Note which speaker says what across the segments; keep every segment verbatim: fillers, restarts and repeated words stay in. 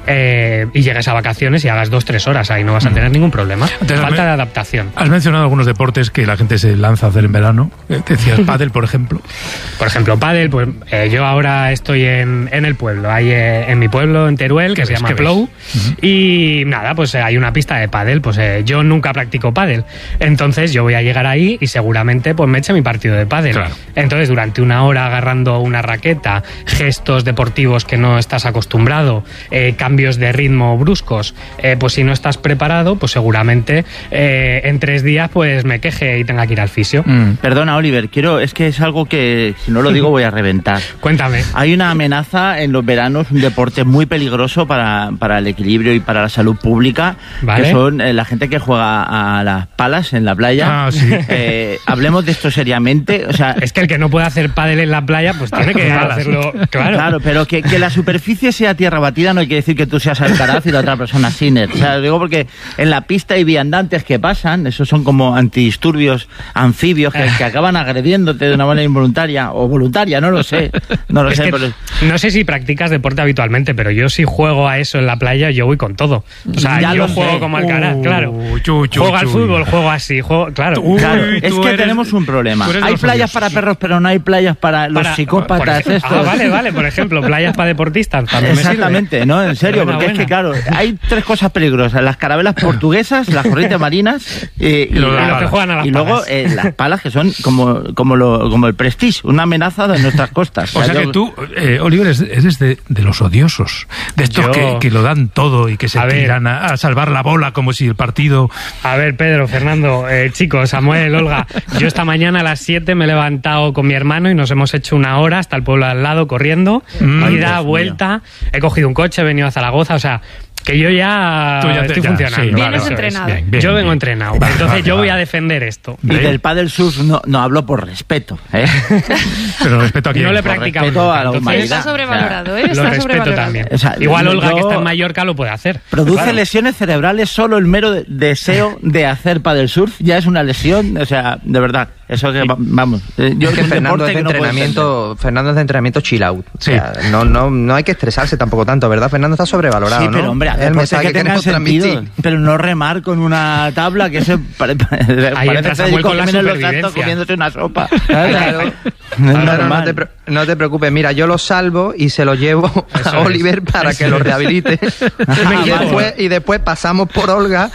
Speaker 1: eh, y llegues a vacaciones y hagas dos, tres horas, ahí no vas a tener ningún problema.
Speaker 2: Entonces,
Speaker 1: falta
Speaker 2: me,
Speaker 1: de adaptación.
Speaker 2: Has mencionado algunos deportes que la gente se lanza a hacer en verano. Decías pádel, por ejemplo.
Speaker 1: Por ejemplo, pádel, pues eh, yo ahora estoy en, en el pueblo, ahí eh, en mi pueblo, en Teruel, que se llama Plou, uh-huh. y nada, pues eh, hay una pista de pádel, pues eh, yo nunca practico pádel, entonces yo voy a llegar ahí y seguramente pues me eche mi partido de pádel. Claro. Entonces durante una hora agarrando una raqueta, gestos deportivos que no estás acostumbrado, eh, cambios de ritmo bruscos, eh, pues si no estás preparado, pues seguramente eh, en tres días pues me queje y tenga que ir al fisio.
Speaker 3: Mm. Perdona, Oliver, quiero, es que es algo que si no lo digo voy a reventar.
Speaker 1: Cuéntame.
Speaker 3: Hay una amenaza en los veranos, un deporte muy peligroso para, para el equilibrio y para la salud pública, ¿vale? Que son eh, la gente que juega a las palas en la playa.
Speaker 2: Ah, sí.
Speaker 3: Eh, hablemos de esto seriamente. O sea,
Speaker 1: es que el que no puede hacer pádel en la playa, pues tiene que hacerlo. Claro,
Speaker 3: claro, pero que, que la superficie sea tierra batida no hay que decir que tú seas Alcaraz y la otra persona Sinner. O sea, digo porque en la pista hay viandantes que pasan, esos son como antidisturbios anfibios que, que acaban agrediéndote de una manera involuntaria o voluntaria, no lo sé. No lo
Speaker 1: es
Speaker 3: sé.
Speaker 1: Que,
Speaker 3: pero...
Speaker 1: No sé si practicas deporte habitualmente, pero yo si juego a eso en la playa, yo voy con todo. O sea, ya yo juego sé. como Alcaraz, uh, claro.
Speaker 2: Chu, chu,
Speaker 1: juego
Speaker 2: chu,
Speaker 1: al fútbol, juego así, juego, claro.
Speaker 3: Uy, claro.
Speaker 2: Uy,
Speaker 3: es que
Speaker 2: eres,
Speaker 3: tenemos un problema. Hay playas para perros, pero no hay playas para los para, psicópatas.
Speaker 1: Por
Speaker 3: estos.
Speaker 1: Ah, vale, vale, por ejemplo, playas para deportistas.
Speaker 3: Exactamente, ¿no? En serio, buena, porque buena. Es que, claro, hay tres cosas peligrosas. Las carabelas portuguesas, las corrientes marinas eh, y, y,
Speaker 1: lo, y los que juegan a las
Speaker 3: y
Speaker 1: palas.
Speaker 3: luego eh, las palas que son como, como, lo, como el Prestige, una amenaza de nuestras costas.
Speaker 2: O sea, o sea yo... que tú, eh, Oliver, eres de, de los odiosos, de estos yo... que, que lo dan todo y que se a tiran ver, a, a salvar la bola como si el partido...
Speaker 1: A ver, Pedro, Fernando, eh, chicos, Samuel, Olga, yo esta mañana a las siete me he levantado con mi hermano y nos hemos hecho una hora hasta el pueblo al lado corriendo, mm, ida, vuelta, he cogido un coche, he venido a Zaragoza, o sea... Que yo ya,
Speaker 2: ya te,
Speaker 1: estoy
Speaker 2: ya,
Speaker 1: funcionando.
Speaker 2: Sí,
Speaker 4: Vienes vale, entrenado.
Speaker 2: Bien, bien,
Speaker 1: yo vengo
Speaker 2: bien.
Speaker 1: entrenado. Vale, Entonces vale, yo voy vale. a defender esto.
Speaker 3: Y del pádel surf no, no hablo por respeto. ¿eh?
Speaker 2: Pero respeto a quién.
Speaker 1: No le practicamos.
Speaker 3: Respeto a la humanidad.
Speaker 4: Está sobrevalorado, ¿eh? Está
Speaker 1: lo respeto
Speaker 4: sobrevalorado.
Speaker 1: también.
Speaker 3: O sea,
Speaker 1: igual Olga,
Speaker 3: yo...
Speaker 1: que está en Mallorca, lo puede hacer.
Speaker 3: Produce
Speaker 1: claro.
Speaker 3: lesiones cerebrales solo el mero de- deseo de hacer pádel surf. Ya es una lesión, o sea, de verdad. Eso que, vamos. Eh, yo
Speaker 5: es que
Speaker 3: un
Speaker 5: Fernando es de
Speaker 3: que no
Speaker 5: entrenamiento, Fernando es de entrenamiento chill out.
Speaker 2: Sí.
Speaker 5: O sea, no, no, no hay que estresarse tampoco tanto, ¿verdad? Fernando está sobrevalorado,
Speaker 3: sí, pero
Speaker 5: ¿no?
Speaker 3: hombre,
Speaker 5: el mensaje
Speaker 3: que
Speaker 5: que
Speaker 3: tenga sentido,
Speaker 5: transmitir.
Speaker 3: pero no remar con una tabla que se pare,
Speaker 1: Ahí entra Samuel con la supervivencia.
Speaker 3: comiéndote una sopa.
Speaker 5: Claro.
Speaker 3: No, es
Speaker 5: Claro,
Speaker 3: normal.
Speaker 5: no, te, no te preocupes, mira, yo lo salvo y se lo llevo
Speaker 1: Eso
Speaker 5: a Oliver
Speaker 1: es.
Speaker 5: para
Speaker 1: Eso
Speaker 5: que lo
Speaker 1: es.
Speaker 5: rehabilite. y, después, y después pasamos por Olga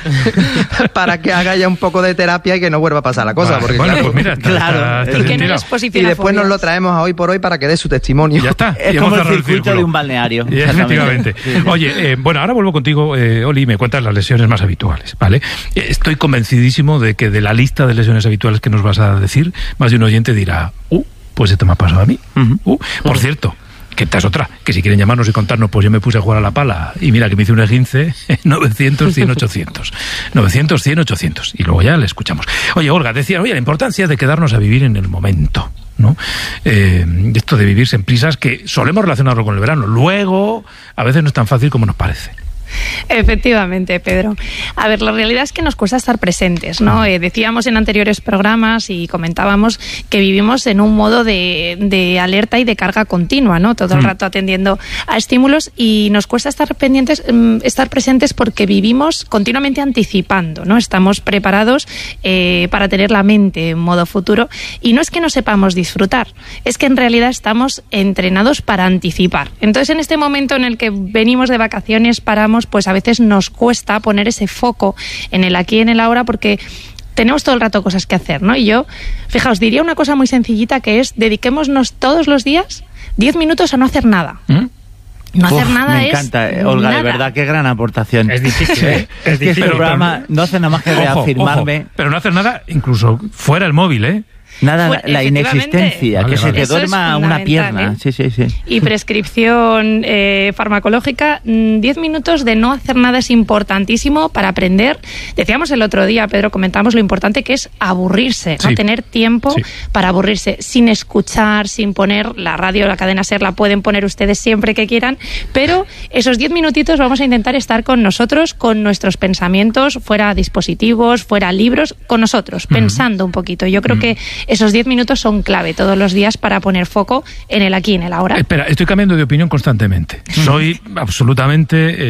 Speaker 5: para que haga ya un poco de terapia y que no vuelva a pasar la cosa.
Speaker 2: Vale,
Speaker 5: porque,
Speaker 2: bueno,
Speaker 5: claro,
Speaker 2: pues mira, está,
Speaker 3: claro.
Speaker 2: está, está
Speaker 4: Y que no
Speaker 2: sentido.
Speaker 4: les posiciona
Speaker 5: y después nos
Speaker 4: fobias.
Speaker 5: lo traemos a hoy por hoy para que dé su testimonio.
Speaker 2: Ya está.
Speaker 3: Es
Speaker 2: y
Speaker 3: como
Speaker 2: hemos
Speaker 3: el
Speaker 2: cerrado
Speaker 3: circuito
Speaker 2: círculo.
Speaker 3: de un balneario.
Speaker 2: Y efectivamente.
Speaker 3: Sí, sí.
Speaker 2: Oye, eh, bueno, ahora vuelvo contigo, eh, Oli, y me cuentas las lesiones más habituales, ¿vale? Eh, Estoy convencidísimo de que de la lista de lesiones habituales que nos vas a decir, más de un oyente dirá, uh, pues esto me ha pasado a mí.
Speaker 3: Uh-huh.
Speaker 2: Uh, por uh-huh. cierto, que esta es otra, que si quieren llamarnos y contarnos, pues yo me puse a jugar a la pala y mira que me hice un esguince, novecientos, cien, ochocientos. novecientos, cien, ochocientos. Y luego ya le escuchamos. Oye, Olga, decía, oye, la importancia de quedarnos a vivir en el momento, ¿no? Eh, esto de vivirse en prisas que solemos relacionarlo con el verano. Luego, a veces no es tan fácil como nos parece.
Speaker 4: Efectivamente, Pedro. A ver, la realidad es que nos cuesta estar presentes, ¿no? Eh, decíamos en anteriores programas y comentábamos que vivimos en un modo de, de alerta y de carga continua, ¿no? Todo el rato atendiendo a estímulos y nos cuesta estar pendientes, estar presentes porque vivimos continuamente anticipando, ¿no? Estamos preparados eh, para tener la mente en modo futuro y no es que no sepamos disfrutar, es que en realidad estamos entrenados para anticipar. Entonces, en este momento en el que venimos de vacaciones, paramos, pues a veces nos cuesta poner ese foco en el aquí y en el ahora porque tenemos todo el rato cosas que hacer, ¿no? Y yo, fijaos, diría una cosa muy sencillita que es dediquémonos todos los días diez minutos a no hacer nada. ¿Mm? No hacer
Speaker 3: Uf,
Speaker 4: nada
Speaker 3: me
Speaker 4: es
Speaker 3: encanta, eh, Olga,
Speaker 4: nada.
Speaker 3: de verdad, qué gran aportación.
Speaker 1: Es difícil, ¿eh? Es,
Speaker 3: es que
Speaker 1: difícil.
Speaker 3: este programa no hace nada más que reafirmarme.
Speaker 2: Ojo, pero no hacer nada incluso fuera el móvil, ¿eh?
Speaker 3: Nada,
Speaker 4: Fue-
Speaker 3: la inexistencia,
Speaker 2: Vale,
Speaker 3: que
Speaker 2: vale.
Speaker 3: se te
Speaker 4: Eso es
Speaker 3: duerma una
Speaker 4: fundamental,
Speaker 3: pierna.
Speaker 4: ¿eh?
Speaker 3: Sí, sí, sí.
Speaker 4: Y prescripción eh, farmacológica, diez minutos de no hacer nada es importantísimo para aprender. Decíamos el otro día, Pedro, comentamos lo importante que es aburrirse, ¿no?
Speaker 2: Sí.
Speaker 4: Tener tiempo
Speaker 2: Sí.
Speaker 4: para aburrirse, sin escuchar, sin poner la radio, la cadena SER, la pueden poner ustedes siempre que quieran, pero esos diez minutitos vamos a intentar estar con nosotros, con nuestros pensamientos, fuera dispositivos, fuera libros, con nosotros,
Speaker 2: Mm.
Speaker 4: pensando un poquito. Yo creo
Speaker 2: Mm.
Speaker 4: que esos diez minutos son clave todos los días para poner foco en el aquí y en el ahora.
Speaker 2: Espera, estoy cambiando de opinión constantemente. Soy absolutamente... Eh,